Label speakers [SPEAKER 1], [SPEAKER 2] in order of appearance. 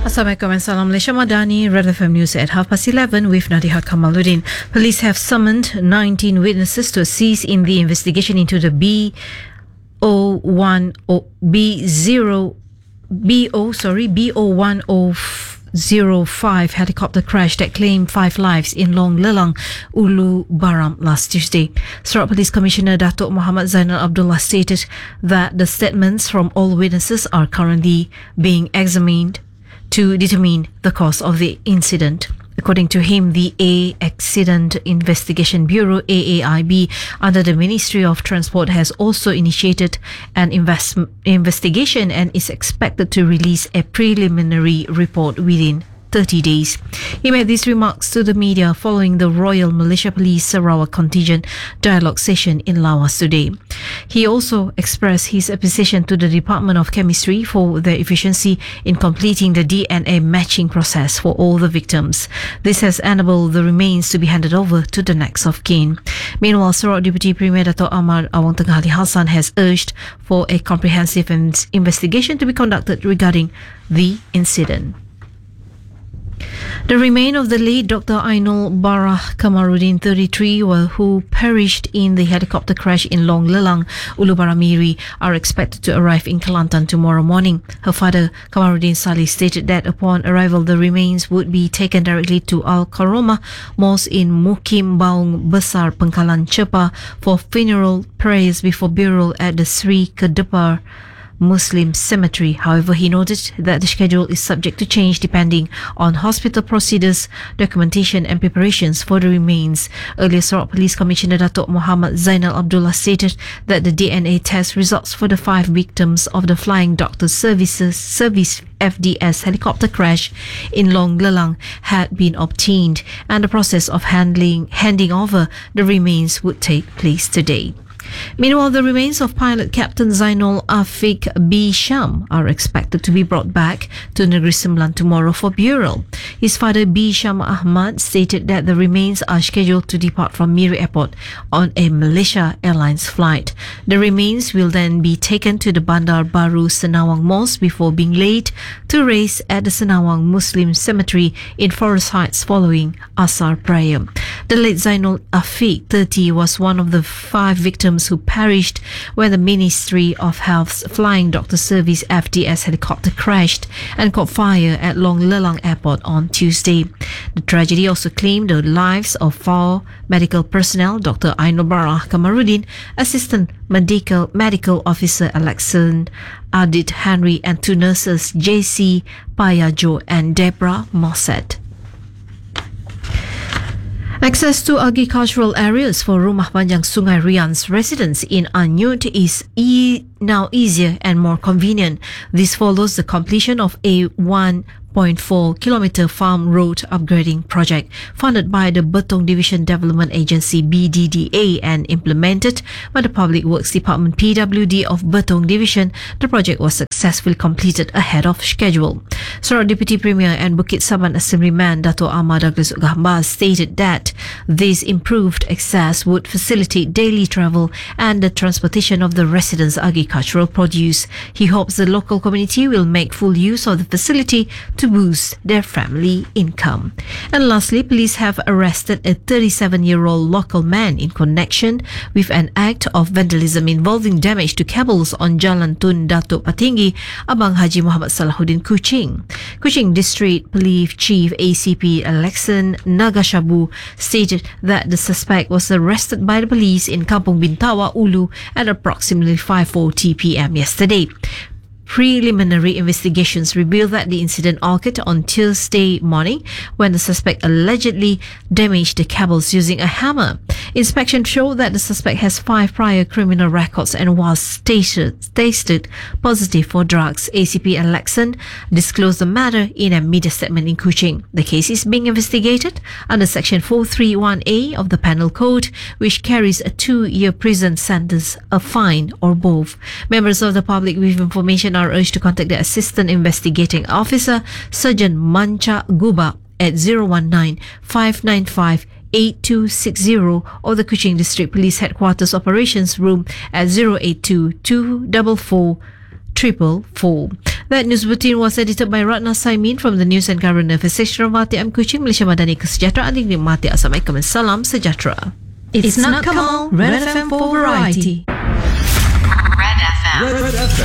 [SPEAKER 1] Assalamualaikum and Salam Malaysia Madani, Red FM News at 11:30 with Nadiha Kamaluddin. Police have summoned 19 witnesses to assist in the investigation into the B0105 helicopter crash that claimed 5 lives in Long Lelang, Ulu Baram last Tuesday. Sarawak Police Commissioner Datuk Muhammad Zainal Abdullah stated that the statements from all witnesses are currently being examined to determine the cause of the incident. According to him, the Accident Investigation Bureau AAIB under the Ministry of Transport has also initiated an investigation and is expected to release a preliminary report within 30 days. He made these remarks to the media following the Royal Malaysia Police Sarawak Contingent dialogue session in Lawas today. He also expressed his appreciation to the Department of Chemistry for their efficiency in completing the DNA matching process for all the victims. This has enabled the remains to be handed over to the next of kin. Meanwhile, Sarawak Deputy Premier Dato' Ahmad Awang Tengah Ali Hassan has urged for a comprehensive investigation to be conducted regarding the incident. The remains of the late Dr. Ainul Barah Kamaruddin, 33, who perished in the helicopter crash in Long Lelang, Ulu Baramiri, are expected to arrive in Kelantan tomorrow morning. Her father, Kamaruddin Saleh, stated that upon arrival, the remains would be taken directly to Al Karomah Mosque in Mukim Baung Besar, Pengkalan Chepa for funeral prayers before burial at the Sri Kedepar Muslim Cemetery. However, he noted that the schedule is subject to change depending on hospital procedures, documentation and preparations for the remains. Earlier, Sarawak Police Commissioner Datuk Muhammad Zainal Abdullah stated that the DNA test results for the 5 victims of the Flying Doctors Service FDS helicopter crash in Long Lelang had been obtained, and the process of handing over the remains would take place today. Meanwhile, the remains of pilot Captain Zainul Afiq B. Sham are expected to be brought back to Negeri Sembilan tomorrow for burial. His father, B. Sham Ahmad, stated that the remains are scheduled to depart from Miri Airport on a Malaysia Airlines flight. The remains will then be taken to the Bandar Baru Senawang Mosque before being laid to rest at the Senawang Muslim Cemetery in Forest Heights following Asar prayer. The late Zainul Afiq, 30, was one of the 5 victims who perished when the Ministry of Health's Flying Doctor Service FDS helicopter crashed and caught fire at Long Lelang Airport on Tuesday. The tragedy also claimed the lives of 4 medical personnel: Dr. Ainul Barah Kamaruddin, Assistant Medical Officer Alexan Adit Henry, and 2 nurses, JC Payajo and Deborah Mossad. Access to agricultural areas for Rumah Panjang Sungai Rian's residents in Anyut is now easier and more convenient. This follows the completion of a 1.4-kilometer farm road upgrading project funded by the Betong Division Development Agency BDDA and implemented by the Public Works Department PWD of Betong Division. The project was successfully completed ahead of schedule. Sarawak Deputy Premier and Bukit Saban Assemblyman Dato' Ahmad Douglas Gahmbaz stated that this improved access would facilitate daily travel and the transportation of the residents' agricultural produce. He hopes the local community will make full use of the facility to boost their family income. And lastly, police have arrested a 37-year-old local man in connection with an act of vandalism involving damage to cables on Jalan Tun Datuk Patinggi, Abang Haji Muhammad Salahuddin, Kuching. Kuching District Police Chief ACP Alexan Nagashabu stated that the suspect was arrested by the police in Kampung Bintawa, Ulu at approximately 5:40 p.m. yesterday. Preliminary investigations revealed that the incident occurred on Tuesday morning when the suspect allegedly damaged the cables using a hammer. Inspection showed that the suspect has 5 prior criminal records and was tested positive for drugs. ACP Alexan disclosed the matter in a media statement in Kuching. The case is being investigated under Section 431A of the Penal Code, which carries a 2-year prison sentence, a fine, or both. Members of the public with information are urged to contact the Assistant Investigating Officer, Sergeant Mancha Guba, at 019-595-8260 or the Kuching District Police Headquarters Operations Room at 082-244 444. That news bulletin was edited by Ratna Saimin from the News and Current Affairs section of RTM Kuching, Malaysia Madani Kesejahteraan dinikmati. Assalamualaikum and salam sejahtera.
[SPEAKER 2] It's not Kamal, Red FM for variety.
[SPEAKER 3] Red FM.